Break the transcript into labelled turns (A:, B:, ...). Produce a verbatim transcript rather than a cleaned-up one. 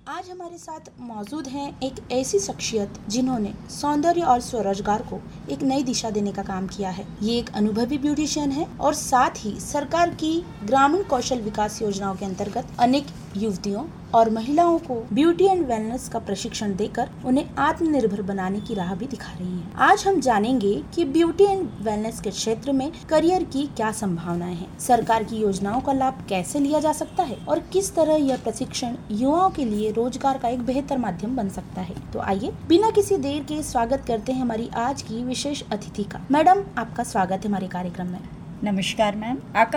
A: आज हमारे साथ मौजूद हैं एक ऐसी शख्सियत जिन्होंने सौंदर्य और स्वरोजगार को एक नई दिशा देने का काम किया है। ये एक अनुभवी ब्यूटिशियन है और साथ ही सरकार की ग्रामीण कौशल विकास योजनाओं के अंतर्गत अनेक युवतियों और महिलाओं को ब्यूटी एंड वेलनेस का प्रशिक्षण देकर उन्हें आत्मनिर्भर बनाने की राह भी दिखा रही हैं। आज हम जानेंगे कि ब्यूटी एंड वेलनेस के क्षेत्र में करियर की क्या संभावनाएं हैं, सरकार की योजनाओं का लाभ कैसे लिया जा सकता है और किस तरह यह प्रशिक्षण युवाओं के लिए रोजगार का एक बेहतर माध्यम बन सकता है। तो आइए बिना किसी देर के स्वागत करते हैं हमारी आज की विशेष अतिथि का। मैडम, आपका स्वागत है हमारे कार्यक्रम में।
B: नमस्कार मैम।